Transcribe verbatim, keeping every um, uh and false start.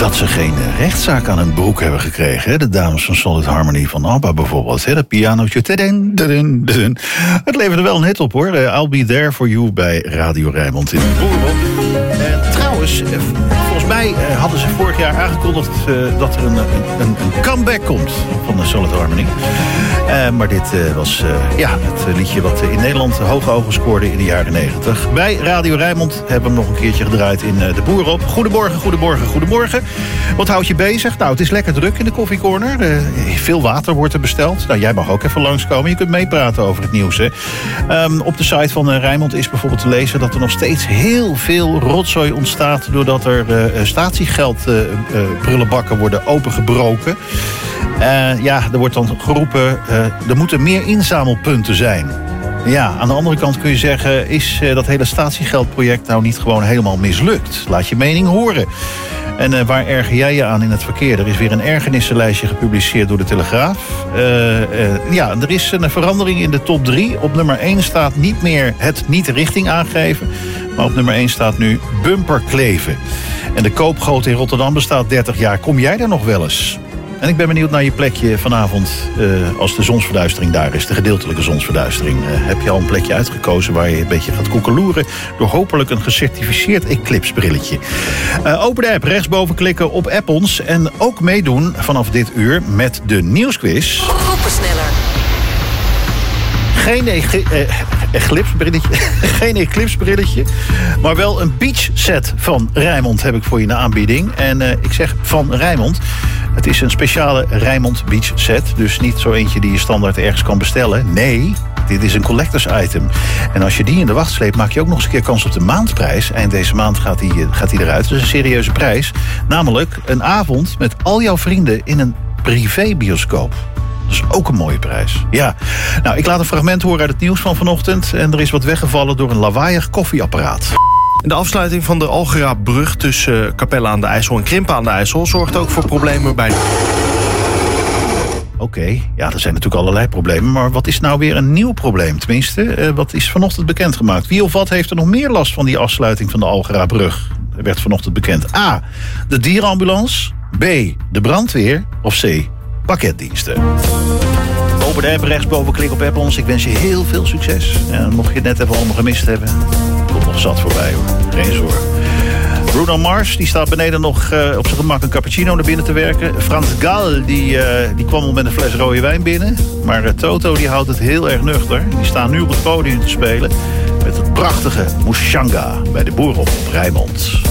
dat ze geen rechtszaak aan hun broek hebben gekregen. Hè? De dames van Solid Harmony van ABBA bijvoorbeeld. Hè? Dat pianootje. Tadin, tadin, tadin. Het leverde wel een hit op, hoor. I'll Be There For You bij Radio Rijnmond in de Boerenbol. Uh, trouwens, uh, volgens mij uh, hadden ze vorig jaar aangekondigd uh, dat er een, een, een comeback komt van de Solid Harmony. Uh, maar dit uh, was uh, ja, het liedje wat in Nederland hoge ogen scoorde in de jaren negentig. Bij Radio Rijnmond hebben we hem nog een keertje gedraaid in uh, de Boerenop. Goedemorgen, goedemorgen, goedemorgen. Wat houdt je bezig? Nou, het is lekker druk in de koffiecorner. Uh, veel water wordt er besteld. Nou, jij mag ook even langskomen. Je kunt meepraten over het nieuws. Hè. Um, op de site van uh, Rijnmond is bijvoorbeeld te lezen dat er nog steeds heel veel rotzooi ontstaat doordat er uh, statiegeld uh, uh, prullenbakken worden opengebroken. Uh, ja, er wordt dan geroepen, uh, er moeten meer inzamelpunten zijn. Ja, aan de andere kant kun je zeggen, is uh, dat hele statiegeldproject nou niet gewoon helemaal mislukt? Laat je mening horen. En uh, waar erger jij je aan in het verkeer? Er is weer een ergernissenlijstje gepubliceerd door de Telegraaf. Uh, uh, ja, er is een verandering in de top drie. Op nummer één staat niet meer het niet richting aangeven. Maar op nummer één staat nu bumper kleven. En de koopgoot in Rotterdam bestaat dertig jaar. Kom jij daar nog wel eens? En ik ben benieuwd naar je plekje vanavond uh, als de zonsverduistering daar is. De gedeeltelijke zonsverduistering. Uh, heb je al een plekje uitgekozen waar je een beetje gaat koekeloeren door hopelijk een gecertificeerd eclipse brilletje. Uh, open de app, rechtsboven klikken op app ons. En ook meedoen vanaf dit uur met de nieuwsquiz. Groepensneller. Geen eclipse-brilletje, geen eclipse-brilletje, maar wel een beach set van Rijnmond heb ik voor je in de aanbieding. En uh, ik zeg van Rijnmond. Het is een speciale Rijnmond Beach set. Dus niet zo eentje die je standaard ergens kan bestellen. Nee, dit is een collectors item. En als je die in de wacht sleept, maak je ook nog eens een keer kans op de maandprijs. Eind deze maand gaat die, gaat die eruit. Dus een serieuze prijs. Namelijk een avond met al jouw vrienden in een privébioscoop. Dat is ook een mooie prijs. Ja, nou, ik laat een fragment horen uit het nieuws van vanochtend. En er is wat weggevallen door een lawaaiig koffieapparaat. De afsluiting van de Algerabrug tussen Capelle aan de IJssel en Krimpen aan de IJssel zorgt ook voor problemen bij... Oké, okay, ja, er zijn natuurlijk allerlei problemen. Maar wat is nou weer een nieuw probleem? Tenminste, uh, wat is vanochtend bekendgemaakt? Wie of wat heeft er nog meer last van die afsluiting van de Algerabrug? Er werd vanochtend bekend. A, de dierenambulance. B, de brandweer. Of C, pakketdiensten. Open de app, rechtsboven, klik op app ons. Ik wens je heel veel succes. En mocht je het net even allemaal gemist hebben, komt nog zat voorbij, hoor. Geen zorgen. Bruno Mars, die staat beneden nog uh, op zijn gemak een cappuccino naar binnen te werken. Frans Gal, die, uh, die kwam al met een fles rode wijn binnen. Maar uh, Toto, die houdt het heel erg nuchter. Die staan nu op het podium te spelen met het prachtige Mushanga bij de Boerenop op Rijnmond.